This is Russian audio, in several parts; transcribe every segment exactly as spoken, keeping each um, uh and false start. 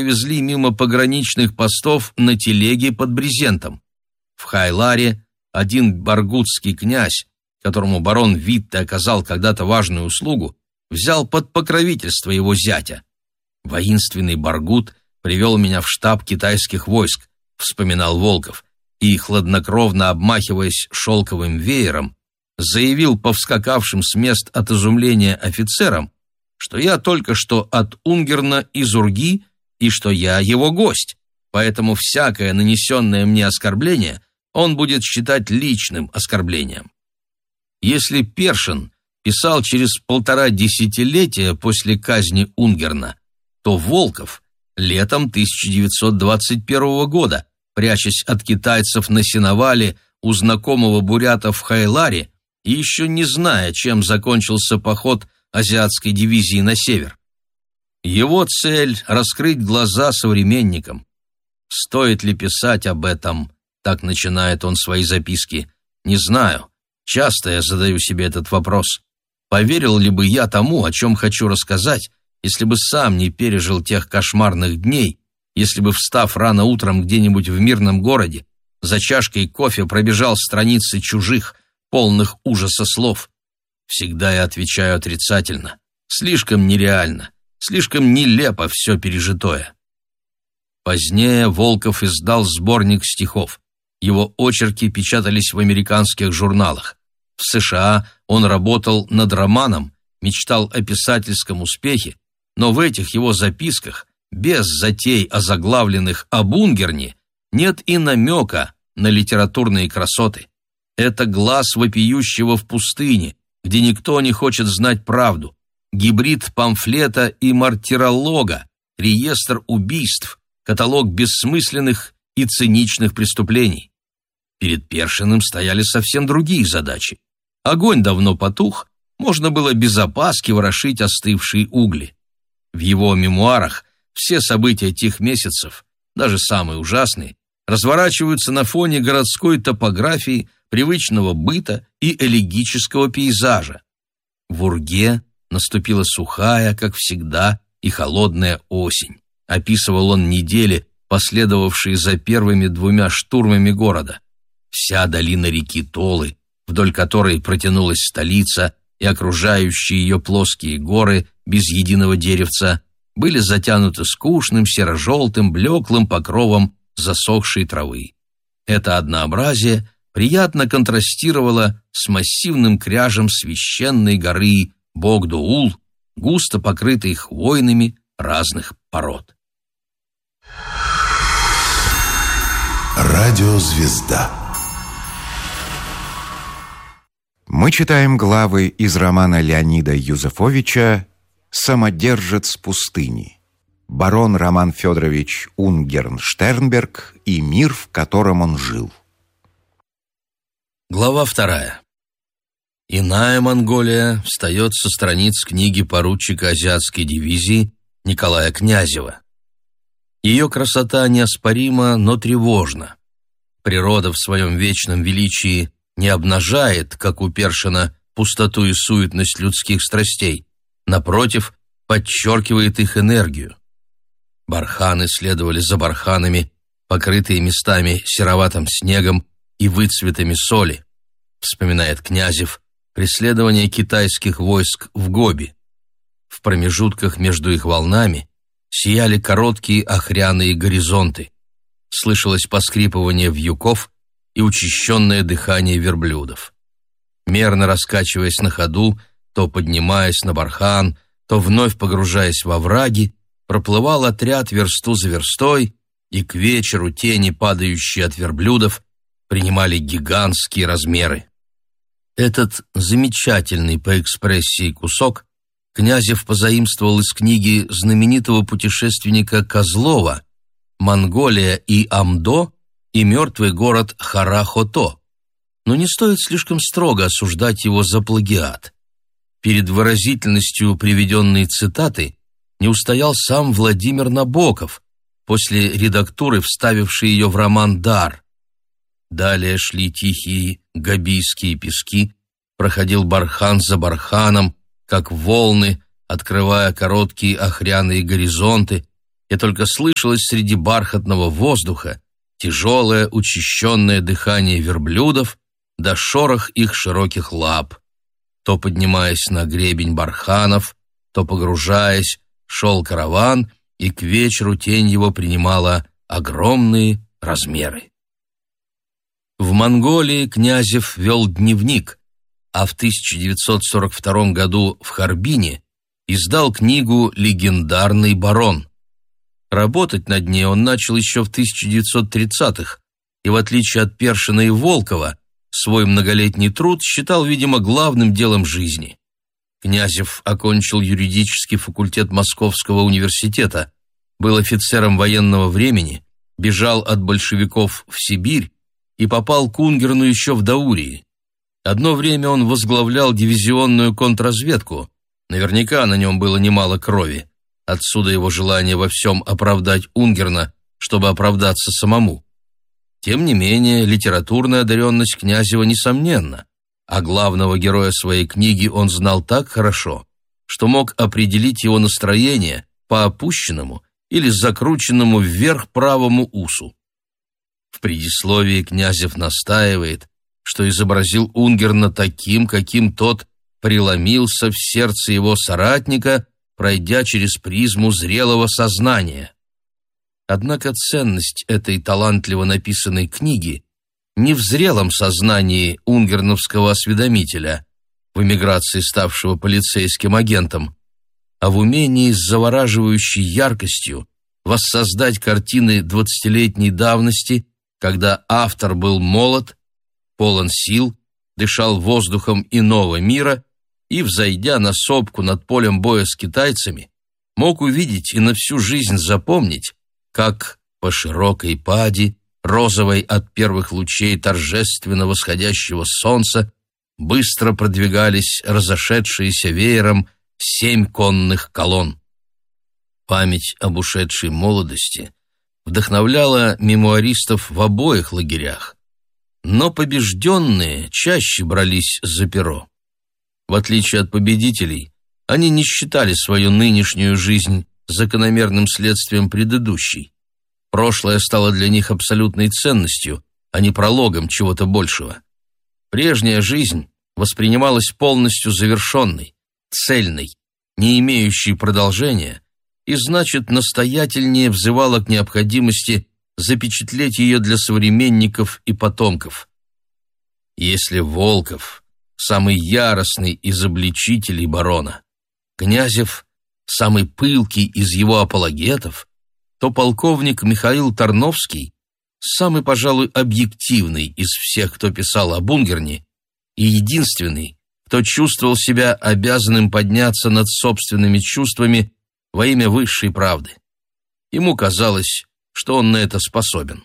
провезли мимо пограничных постов на телеге под брезентом. В Хайларе один баргутский князь, которому барон Витте оказал когда-то важную услугу, взял под покровительство его зятя. Воинственный баргут привел меня в штаб китайских войск, вспоминал Волков, и, хладнокровно обмахиваясь шелковым веером, заявил повскакавшим с мест от изумления офицерам, что я только что от Унгерна из Урги и что я его гость, поэтому всякое нанесенное мне оскорбление он будет считать личным оскорблением. Если Першин писал через полтора десятилетия после казни Унгерна, то Волков летом тысяча девятьсот двадцать первого года, прячась от китайцев на сеновале у знакомого бурята в Хайларе и еще не зная, чем закончился поход азиатской дивизии на север. Его цель — раскрыть глаза современникам. Стоит ли писать об этом, так начинает он свои записки, не знаю. Часто я задаю себе этот вопрос. Поверил ли бы я тому, о чем хочу рассказать, если бы сам не пережил тех кошмарных дней, если бы, встав рано утром где-нибудь в мирном городе, за чашкой кофе пробежал страницы чужих, полных ужаса слов? Всегда я отвечаю отрицательно. Слишком нереально, слишком нелепо все пережитое. Позднее Волков издал сборник стихов. Его очерки печатались в американских журналах. В США он работал над романом, мечтал о писательском успехе, но в этих его записках, без затей озаглавленных об Унгерне, нет и намека на литературные красоты. Это глаз вопиющего в пустыне, где никто не хочет знать правду, гибрид памфлета и мартиролога, реестр убийств, каталог бессмысленных и циничных преступлений. Перед Першиным стояли совсем другие задачи. Огонь давно потух, можно было без опаски ворошить остывшие угли. В его мемуарах все события тех месяцев, даже самые ужасные, разворачиваются на фоне городской топографии, привычного быта и элегического пейзажа. В Урге наступила сухая, как всегда, и холодная осень. Описывал он недели, последовавшие за первыми двумя штурмами города. Вся долина реки Толы, вдоль которой протянулась столица, и окружающие ее плоские горы без единого деревца, были затянуты скучным серо-желтым блеклым покровом засохшей травы. Это однообразие приятно контрастировало с массивным кряжем священной горы Богдоул, густо покрытой хвойными разных пород. Радиозвезда. Мы читаем главы из романа Леонида Юзефовича «Самодержец пустыни». Барон Роман Федорович Унгерн-Штернберг и мир, в котором он жил. Глава вторая. Иная Монголия встает со страниц книги поручика азиатской дивизии Николая Князева. Ее красота неоспорима, но тревожна. Природа в своем вечном величии не обнажает, как у Першина, пустоту и суетность людских страстей. Напротив, подчеркивает их энергию. Барханы следовали за барханами, покрытые местами сероватым снегом и выцветами соли, вспоминает Князев преследование китайских войск в Гоби. В промежутках между их волнами сияли короткие охряные горизонты. Слышалось поскрипывание вьюков и учащенное дыхание верблюдов. Мерно раскачиваясь на ходу, то поднимаясь на бархан, то вновь погружаясь во враги, проплывал отряд версту за верстой, и к вечеру тени, падающие от верблюдов, принимали гигантские размеры. Этот замечательный по экспрессии кусок Князев позаимствовал из книги знаменитого путешественника Козлова «Монголия и Амдо и мертвый город Харахото». Но не стоит слишком строго осуждать его за плагиат. Перед выразительностью приведенной цитаты не устоял сам Владимир Набоков, после редактуры вставивший ее в роман «Дар». Далее шли тихие гобийские пески, проходил бархан за барханом, как волны, открывая короткие охряные горизонты, и только слышалось среди бархатного воздуха тяжелое учащенное дыхание верблюдов да шорох их широких лап. То поднимаясь на гребень барханов, то погружаясь, шел караван, и к вечеру тень его принимала огромные размеры. В Монголии Князев вел дневник, а в тысяча девятьсот сорок втором году в Харбине издал книгу «Легендарный барон». Работать над ней он начал еще в тысяча девятьсот тридцатых, и в отличие от Першина и Волкова, свой многолетний труд считал, видимо, главным делом жизни. Князев окончил юридический факультет Московского университета, был офицером военного времени, бежал от большевиков в Сибирь и попал к Унгерну еще в Даурии. Одно время он возглавлял дивизионную контрразведку, наверняка на нем было немало крови. Отсюда его желание во всем оправдать Унгерна, чтобы оправдаться самому. Тем не менее, литературная одаренность Князева несомненна, а главного героя своей книги он знал так хорошо, что мог определить его настроение по опущенному или закрученному вверх правому усу. В предисловии Князев настаивает, что изобразил Унгерна таким, каким тот преломился в сердце его соратника, пройдя через призму зрелого сознания. Однако ценность этой талантливо написанной книги не в зрелом сознании унгерновского осведомителя, в эмиграции ставшего полицейским агентом, а в умении с завораживающей яркостью воссоздать картины двадцатилетней давности, когда автор был молод, полон сил, дышал воздухом иного мира и, взойдя на сопку над полем боя с китайцами, мог увидеть и на всю жизнь запомнить, как по широкой пади, розовой от первых лучей торжественно восходящего солнца, быстро продвигались разошедшиеся веером семь конных колонн. Память об ушедшей молодости вдохновляла мемуаристов в обоих лагерях, но побежденные чаще брались за перо. В отличие от победителей, они не считали свою нынешнюю жизнь закономерным следствием предыдущей. Прошлое стало для них абсолютной ценностью, а не прологом чего-то большего. Прежняя жизнь воспринималась полностью завершенной, цельной, не имеющей продолжения, и, значит, настоятельнее взывала к необходимости запечатлеть ее для современников и потомков. Если Волков — самый яростный из обличителей барона, Князев — самый пылкий из его апологетов, то полковник Михаил Тарновский — самый, пожалуй, объективный из всех, кто писал об Унгерне, и единственный, кто чувствовал себя обязанным подняться над собственными чувствами во имя высшей правды. Ему казалось, что он на это способен.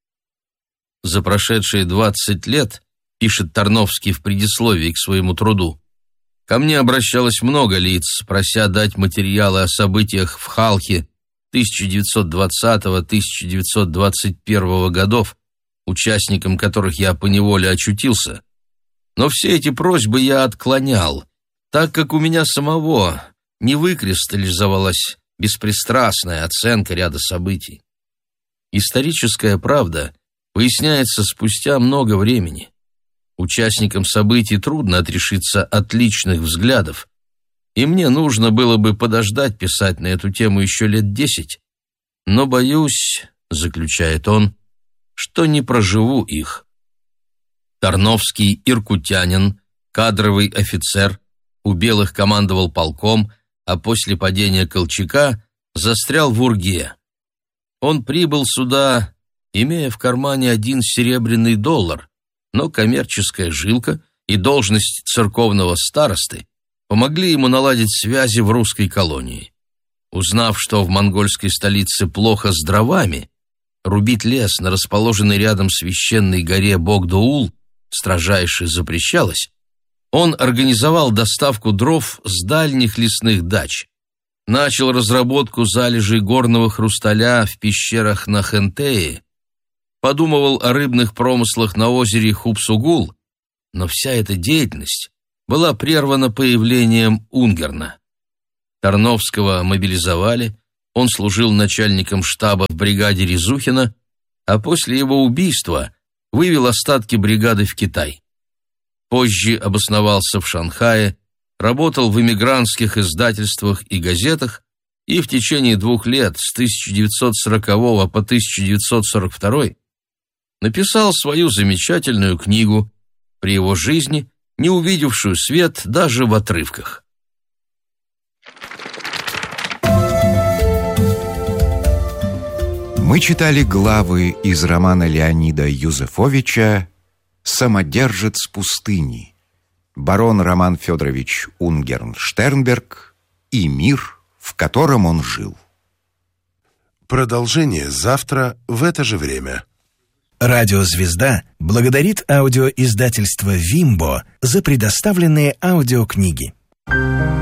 За прошедшие двадцать лет, пишет Тарновский в предисловии к своему труду, ко мне обращалось много лиц, прося дать материалы о событиях в Халхе тысяча девятьсот двадцатого — тысяча девятьсот двадцать первого годов, участником которых я поневоле очутился. Но все эти просьбы я отклонял, так как у меня самого не выкристаллизовалась беспристрастная оценка ряда событий. Историческая правда выясняется спустя много времени. Участникам событий трудно отрешиться от личных взглядов, и мне нужно было бы подождать писать на эту тему еще лет десять, но боюсь, заключает он, что не проживу их. Тарновский иркутянин, кадровый офицер, у белых командовал полком, а после падения Колчака застрял в Урге. Он прибыл сюда, имея в кармане один серебряный доллар, но коммерческая жилка и должность церковного старосты помогли ему наладить связи в русской колонии. Узнав, что в монгольской столице плохо с дровами, рубить лес на расположенной рядом священной горе Богдоул строжайше запрещалось, он организовал доставку дров с дальних лесных дач, начал разработку залежей горного хрусталя в пещерах на Хентее, подумывал о рыбных промыслах на озере Хупсугул, но вся эта деятельность была прервана появлением Унгерна. Тарновского мобилизовали, Он служил начальником штаба в бригаде Резухина, а после его убийства вывел остатки бригады в Китай. Позже обосновался в Шанхае, работал в эмигрантских издательствах и газетах и в течение двух лет, с тысяча девятьсот сорокового по тысяча девятьсот сорок второй, написал свою замечательную книгу, при его жизни не увидевшую свет даже в отрывках. Мы читали главы из романа Леонида Юзефовича «Самодержец пустыни», барон Роман Федорович Унгерн-Штернберг и мир, в котором он жил. Продолжение завтра в это же время. Радио «Звезда» благодарит аудиоиздательство «Вимбо» за предоставленные аудиокниги.